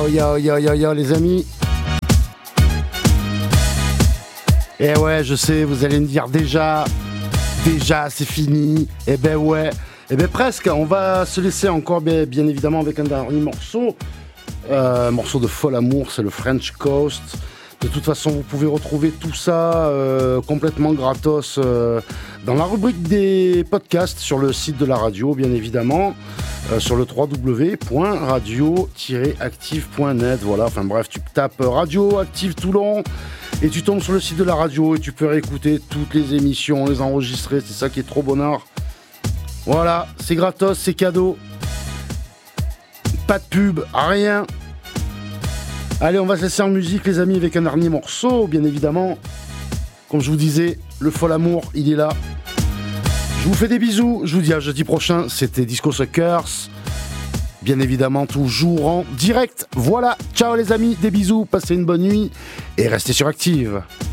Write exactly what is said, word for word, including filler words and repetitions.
Yo yo yo yo les amis. Eh ouais, je sais, vous allez me dire déjà, déjà c'est fini. Eh ben ouais, eh ben presque. On va se laisser encore bien, bien évidemment avec un dernier morceau. Euh, un morceau de Fol Amour, c'est le French Coast. De toute façon, vous pouvez retrouver tout ça euh, complètement gratos euh, dans la rubrique des podcasts sur le site de la radio, bien évidemment, euh, sur le w w w point radio tiret active point net. Voilà, enfin bref, tu tapes Radio Active Toulon et tu tombes sur le site de la radio et tu peux réécouter toutes les émissions, les enregistrer. C'est ça qui est trop bonheur. Voilà, c'est gratos, c'est cadeau. Pas de pub, rien. Allez, on va se laisser en musique, les amis, avec un dernier morceau, bien évidemment. Comme je vous disais, le Fol Amour, il est là. Je vous fais des bisous. Je vous dis à jeudi prochain. C'était Disco Suckers. Bien évidemment, toujours en direct. Voilà. Ciao, les amis. Des bisous. Passez une bonne nuit. Et restez sur Active.